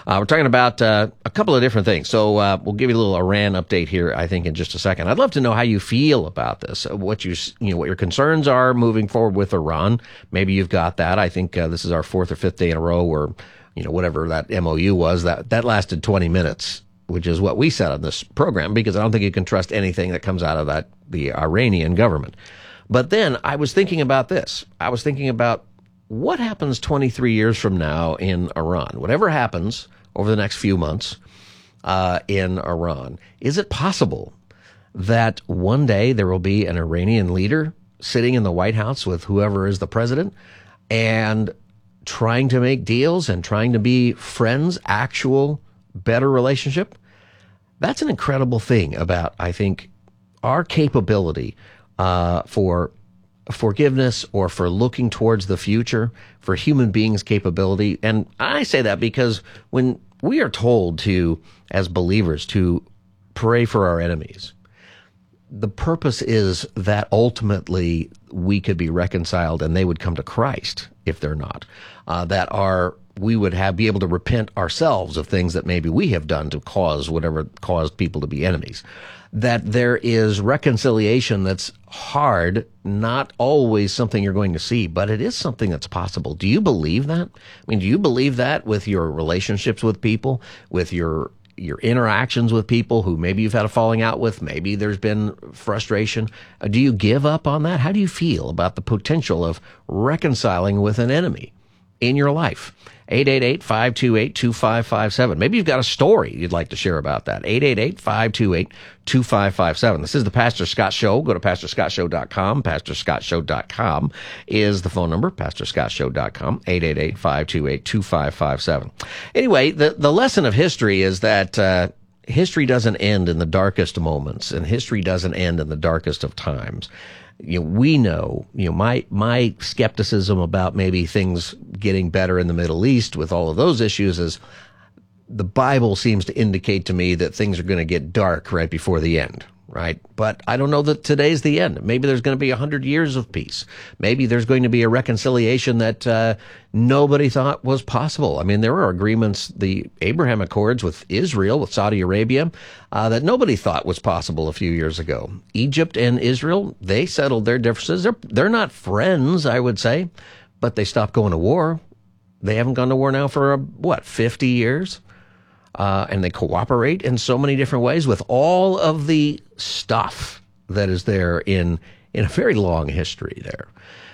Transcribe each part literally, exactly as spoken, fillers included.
Uh, we're talking about uh, a couple of different things. So uh, we'll give you a little Iran update here, I think, in just a second. I'd love to know how you feel about this, what you, you know, what your concerns are moving forward with Iran. Maybe you've got that. I think uh, this is our fourth or fifth day in a row where, you know, whatever that M O U was, that, that lasted twenty minutes, which is what we said on this program, because I don't think you can trust anything that comes out of that the Iranian government. But then I was thinking about this. I was thinking about what happens twenty-three years from now in Iran. Whatever happens over the next few months uh, in Iran, is it possible that one day there will be an Iranian leader sitting in the White House with whoever is the president and trying to make deals and trying to be friends, actual better relationship? That's an incredible thing about, I think, our capability uh, for forgiveness or for looking towards the future, for human beings' capability. And I say that because when we are told to, as believers, to pray for our enemies, the purpose is that ultimately we could be reconciled and they would come to Christ if they're not. Uh, that are we would have be able to repent ourselves of things that maybe we have done to cause whatever caused people to be enemies. That there is reconciliation that's hard, not always something you're going to see, but it is something that's possible. Do you believe that? I mean, do you believe that with your relationships with people, with your your interactions with people who maybe you've had a falling out with, maybe there's been frustration? Uh, do you give up on that? How do you feel about the potential of reconciling with an enemy in your life? eight eight eight, five two eight, two five five seven. Maybe you've got a story you'd like to share about that. eight eight eight, five two eight, two five five seven. This is the Pastor Scott Show. Go to pastor scott show dot com. pastor scott show dot com is the phone number, pastor scott show dot com, eight eight eight, five two eight, two five five seven. Anyway, the, the lesson of history is that uh, history doesn't end in the darkest moments, and history doesn't end in the darkest of times. You know, we know, you know, my, my skepticism about maybe things getting better in the Middle East with all of those issues is the Bible seems to indicate to me that things are going to get dark right before the end, right? But I don't know that today's the end. Maybe there's going to be a hundred years of peace. Maybe there's going to be a reconciliation that uh, nobody thought was possible. I mean, there are agreements, the Abraham Accords with Israel, with Saudi Arabia, uh, that nobody thought was possible a few years ago. Egypt and Israel, they settled their differences. They're, they're not friends, I would say, but they stopped going to war. They haven't gone to war now for, uh, what, fifty years? Uh, and they cooperate in so many different ways with all of the stuff that is there in in a very long history there.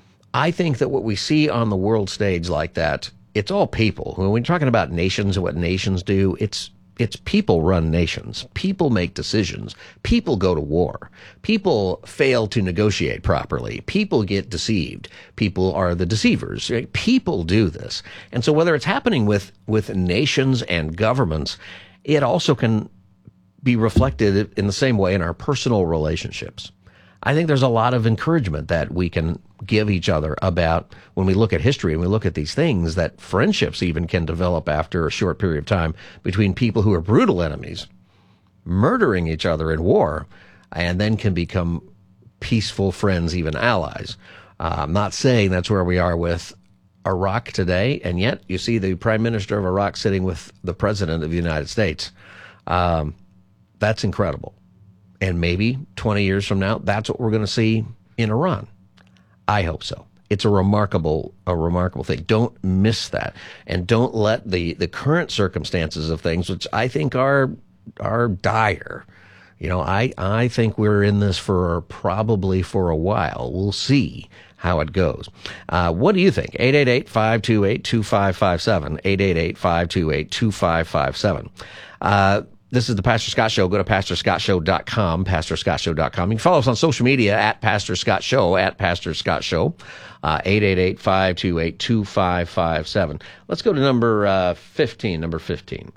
I think that what we see on the world stage like that, it's all people. When we're talking about nations and what nations do, it's it's people run nations. People make decisions. People go to war. People fail to negotiate properly. People get deceived. People are the deceivers. People do this. And so whether it's happening with, with nations and governments, it also can be reflected in the same way in our personal relationships. I think there's a lot of encouragement that we can give each other about when we look at history and we look at these things, that friendships even can develop after a short period of time between people who are brutal enemies, murdering each other in war, and then can become peaceful friends, even allies. Uh, I'm not saying that's where we are with Iraq today, and yet you see the Prime Minister of Iraq sitting with the President of the United States. Um, that's incredible. And maybe twenty years from now, that's what we're going to see in Iran. I hope so. It's a remarkable, a remarkable thing. Don't miss that. And don't let the, the current circumstances of things, which I think are, are dire. You know, I, I think we're in this for probably for a while. We'll see how it goes. Uh, what do you think? eight eight eight, five two eight, two five five seven. eight eight eight, five two eight, two five five seven. Uh, This is the Pastor Scott Show. Go to pastor scott show dot com, pastor scott show dot com. You can follow us on social media at Pastor Scott Show, at Pastor Scott Show, uh, eight eight eight, five two eight, two five five seven. Let's go to number uh, fifteen, number fifteen.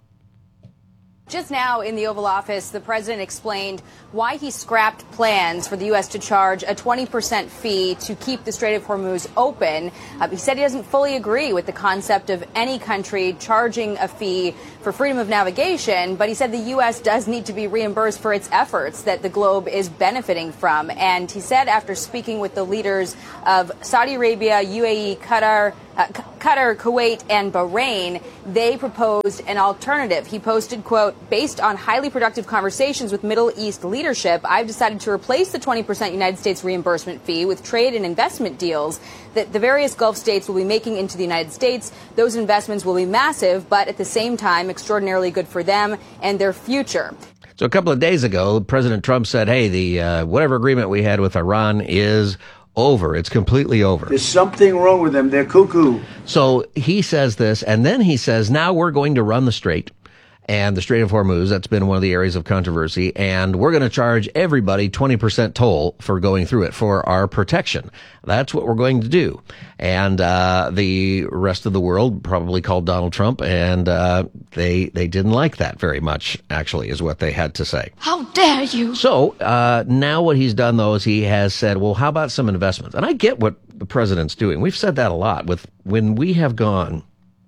Just now in the Oval Office, the president explained why he scrapped plans for the U S to charge a twenty percent fee to keep the Strait of Hormuz open. Uh, he said he doesn't fully agree with the concept of any country charging a fee for freedom of navigation, but he said the U S does need to be reimbursed for its efforts that the globe is benefiting from. And he said after speaking with the leaders of Saudi Arabia, U A E, Qatar, uh, Qatar, Kuwait, and Bahrain, they proposed an alternative. He posted, quote, based on highly productive conversations with Middle East leadership, I've decided to replace the twenty percent United States reimbursement fee with trade and investment deals that the various Gulf states will be making into the United States. Those investments will be massive, but at the same time, extraordinarily good for them and their future. So a couple of days ago, President Trump said, hey, the uh, whatever agreement we had with Iran is over. It's completely over. There's something wrong with them. They're cuckoo. So he says this, and then he says, now we're going to run the Strait and the Strait of Hormuz. That's been one of the areas of controversy. And we're going to charge everybody twenty percent toll for going through it for our protection. That's what we're going to do. And uh the rest of the world probably called Donald Trump, and uh they they didn't like that very much, actually, is what they had to say. How dare you? So uh now what he's done, though, is he has said, well, how about some investments? And I get what the president's doing. We've said that a lot with when we have gone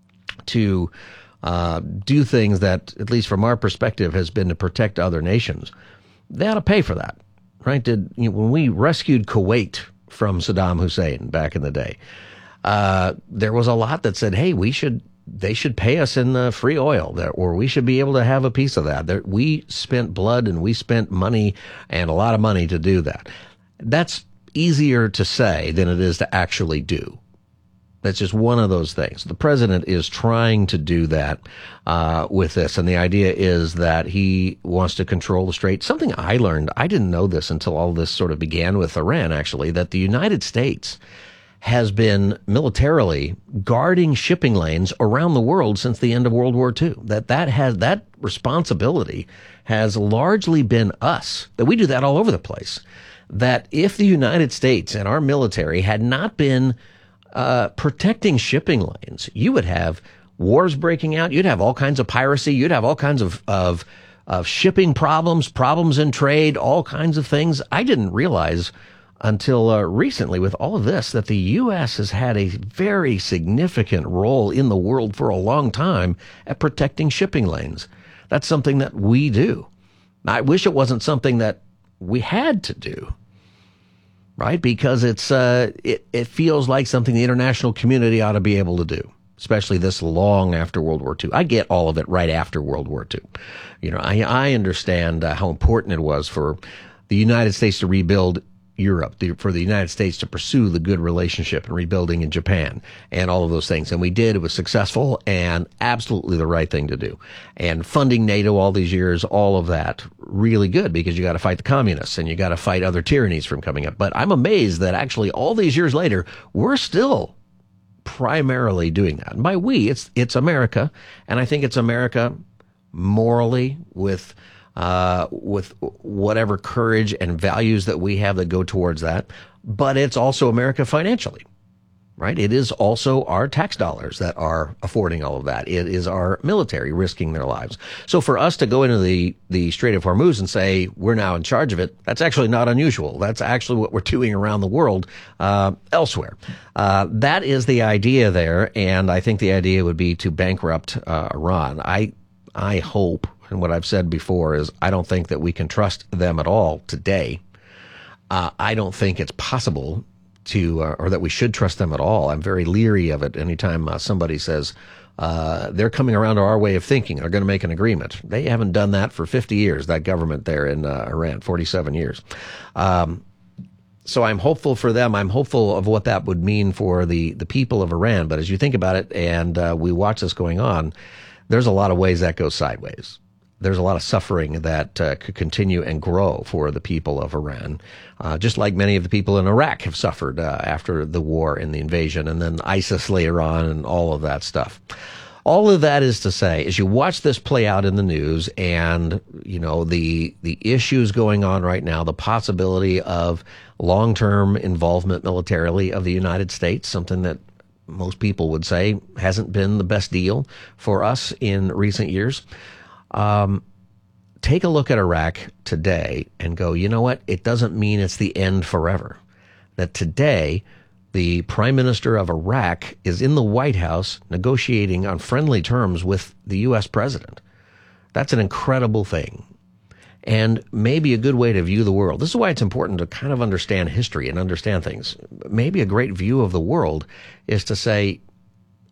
to uh do things that, at least from our perspective, has been to protect other nations. They ought to pay for that, right? Did you know, when we rescued Kuwait from Saddam Hussein back in the day, uh there was a lot that said, hey, we should they should pay us in uh, free oil, that, or we should be able to have a piece of that. That we spent blood and we spent money, and a lot of money, to do that. That's easier to say than it is to actually do. That's just one of those things. The president is trying to do that uh with this, and the idea is that he wants to control the strait. Something I learned, I didn't know this until all this sort of began with Iran, actually, that the United States has been militarily guarding shipping lanes around the world since the end of World War Two. That that has that responsibility has largely been us. That we do that all over the place. That if the United States and our military had not been Uh, protecting shipping lanes, you would have wars breaking out. You'd have all kinds of piracy. You'd have all kinds of, of, of shipping problems, problems in trade, all kinds of things. I didn't realize until uh, recently with all of this that the U S has had a very significant role in the world for a long time at protecting shipping lanes. That's something that we do. I wish it wasn't something that we had to do. Right, because it's uh, it it feels like something the international community ought to be able to do, especially this long after World War Two. I get all of it right after World War Two. You know, I I understand uh, how important it was for the United States to rebuild Europe, the, for the United States to pursue the good relationship and rebuilding in Japan and all of those things. And we did. It was successful and absolutely the right thing to do. And funding NATO all these years, all of that, really good, because you got to fight the communists and you got to fight other tyrannies from coming up. But I'm amazed that actually all these years later, we're still primarily doing that. And by we, it's it's America. And I think it's America morally, with Uh, with whatever courage and values that we have that go towards that. But it's also America financially, right? It is also our tax dollars that are affording all of that. It is our military risking their lives. So for us to go into the, the Strait of Hormuz and say we're now in charge of it, that's actually not unusual. That's actually what we're doing around the world uh, elsewhere. Uh, that is the idea there, and I think the idea would be to bankrupt uh, Iran. I I hope, and what I've said before is I don't think that we can trust them at all today. Uh, I don't think it's possible to, uh, or that we should trust them at all. I'm very leery of it anytime uh, somebody says uh, they're coming around to our way of thinking, they're going to make an agreement. They haven't done that for fifty years, that government there in uh, Iran, forty-seven years. Um, so I'm hopeful for them. I'm hopeful of what that would mean for the, the people of Iran. But as you think about it and uh, we watch this going on, there's a lot of ways that goes sideways. There's a lot of suffering that uh, could continue and grow for the people of Iran, uh, just like many of the people in Iraq have suffered uh, after the war and the invasion, and then ISIS later on and all of that stuff. All of that is to say, as you watch this play out in the news and, you know, the the issues going on right now, the possibility of long-term involvement militarily of the United States, something that most people would say hasn't been the best deal for us in recent years. Um, take a look at Iraq today and go, you know what? It doesn't mean it's the end forever. That today, the prime minister of Iraq is in the White House negotiating on friendly terms with the U S president. That's an incredible thing. And maybe a good way to view the world. This is why it's important to kind of understand history and understand things. Maybe a great view of the world is to say,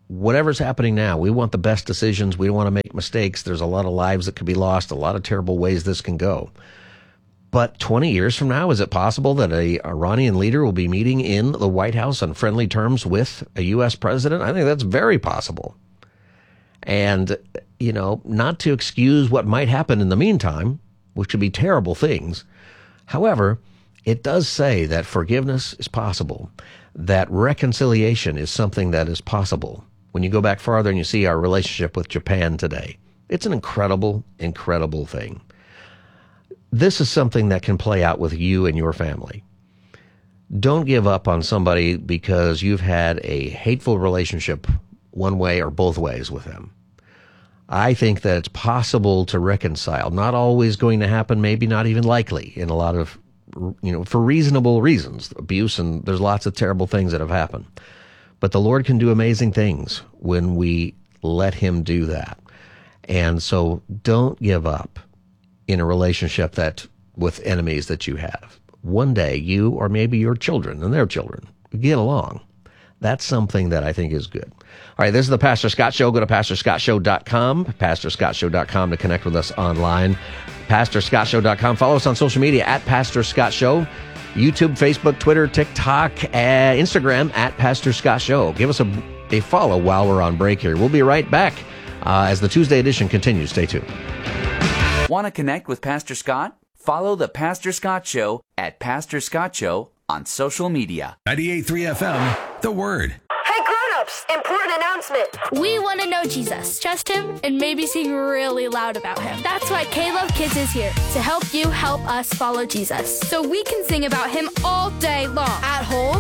whatever's happening now, we want the best decisions. We don't want to make mistakes. There's a lot of lives that could be lost, a lot of terrible ways this can go. But twenty years from now, is it possible that a Iranian leader will be meeting in the White House on friendly terms with a U S president? I think that's very possible. And, you know, not to excuse what might happen in the meantime, which would be terrible things. However, it does say that forgiveness is possible, that reconciliation is something that is possible. When you go back farther and you see our relationship with Japan today, it's an incredible, incredible thing. This is something that can play out with you and your family. Don't give up on somebody because you've had a hateful relationship one way or both ways with them. I think that it's possible to reconcile. Not always going to happen, maybe not even likely in a lot of, you know, for reasonable reasons, abuse, and there's lots of terrible things that have happened. But the Lord can do amazing things when we let him do that. And so don't give up in a relationship that with enemies that you have. One day you or maybe your children and their children get along. That's something that I think is good. All right, this is the Pastor Scott Show. Go to pastor scott show dot com, pastor scott show dot com to connect with us online. pastor scott show dot com. Follow us on social media at Pastor Scott Show. YouTube, Facebook, Twitter, TikTok, uh, Instagram at Pastor Scott Show. Give us a, a follow while we're on break here. We'll be right back uh, as the Tuesday edition continues. Stay tuned. Want to connect with Pastor Scott? Follow the Pastor Scott Show at Pastor Scott Show on social media. ninety-eight point three F M, The Word. Hey grown-ups, important announcement. We want to know Jesus, trust him, and maybe sing really loud about him. That's why K-Love Kids is here, to help you help us follow Jesus. So we can sing about him all day long. At home,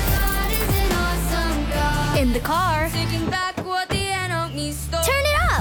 in the car, turn it up.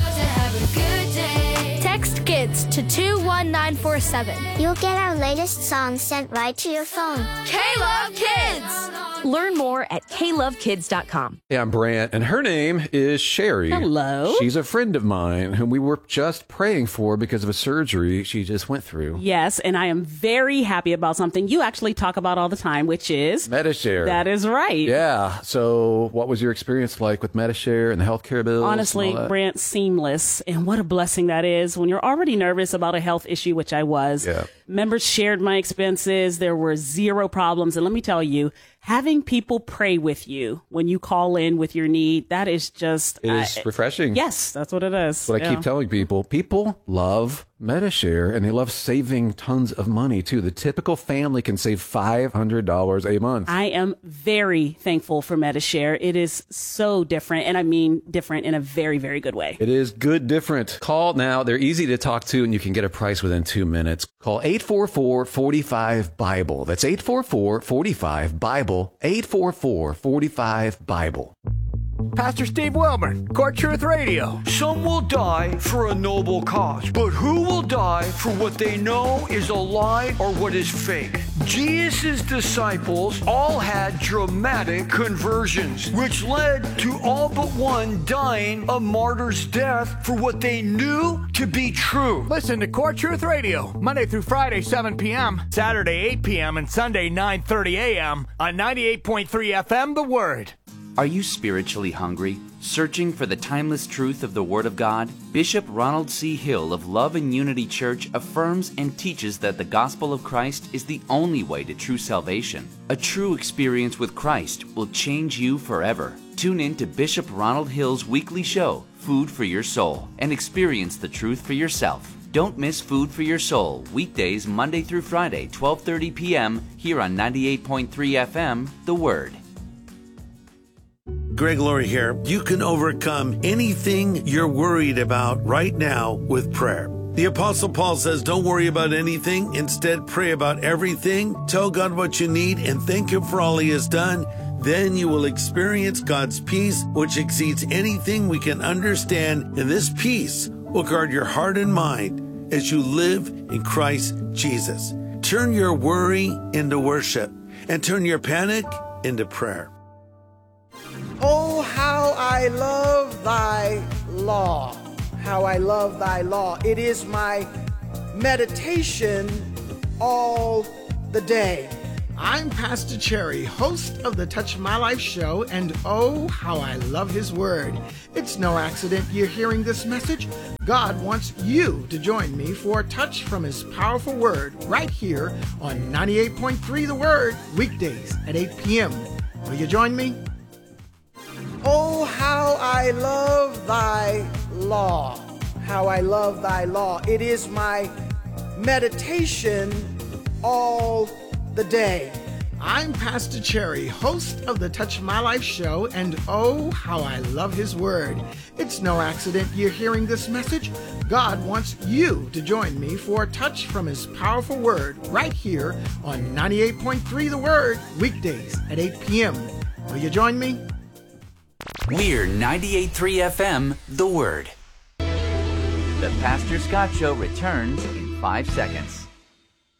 Text KIDS to two one nine four seven. You'll get our latest songs sent right to your phone. K-Love Kids! Learn more at K love kids dot com. Hey, I'm Brant, and her name is Sherry. Hello. She's a friend of mine whom we were just praying for because of a surgery she just went through. Yes, and I am very happy about something you actually talk about all the time, which is Medi-Share. That is right. Yeah. So what was your experience like with Medi-Share and the healthcare bills? Honestly, Brant, seamless. And what a blessing that is when you're already nervous about a health issue, which I was. Yeah. Members shared my expenses. There were zero problems. And let me tell you, having people pray with you when you call in with your need, that is just... It is uh, refreshing. Yes, that's what it is. What yeah. I keep telling people, people love Medi-Share, and they love saving tons of money, too. The typical family can save five hundred dollars a month. I am very thankful for Medi-Share. It is so different, and I mean different in a very, very good way. It is good different. Call now. They're easy to talk to, and you can get a price within two minutes. Call eight four four, four five, Bible. That's eight four four, four five, Bible. eight four four, four five, Bible. Pastor Steve Wilburn, Core Truth Radio. Some will die for a noble cause, but who will die for what they know is a lie or what is fake? Jesus' disciples all had dramatic conversions, which led to all but one dying a martyr's death for what they knew to be true. Listen to Core Truth Radio, Monday through Friday, seven p.m., Saturday, eight p.m., and Sunday, nine thirty a.m. on ninety-eight point three F M, The Word. Are you spiritually hungry? Searching for the timeless truth of the Word of God? Bishop Ronald C. Hill of Love and Unity Church affirms and teaches that the gospel of Christ is the only way to true salvation. A true experience with Christ will change you forever. Tune in to Bishop Ronald Hill's weekly show, Food for Your Soul, and experience the truth for yourself. Don't miss Food for Your Soul, weekdays Monday through Friday, twelve thirty p.m., here on ninety-eight point three F M, The Word. Greg Laurie here. You can overcome anything you're worried about right now with prayer. The Apostle Paul says, don't worry about anything. Instead, pray about everything. Tell God what you need and thank Him for all He has done. Then you will experience God's peace, which exceeds anything we can understand. And this peace will guard your heart and mind as you live in Christ Jesus. Turn your worry into worship and turn your panic into prayer. Oh, how I love thy law. How I love thy law. It is my meditation all the day. I'm Pastor Cherry, host of the Touch My Life show, and oh, how I love his word. It's no accident you're hearing this message. God wants you to join me for a touch from his powerful word right here on ninety-eight point three The Word, weekdays at eight p.m. Will you join me? Oh, how I love thy law. How I love thy law. It is my meditation all the day. I'm Pastor Cherry, host of the Touch My Life show, and oh, how I love his word. It's no accident you're hearing this message. God wants you to join me for a touch from his powerful word right here on ninety-eight point three The Word, weekdays at eight p.m. Will you join me? We're ninety-eight point three F M, The Word. The Pastor Scott Show returns in five seconds.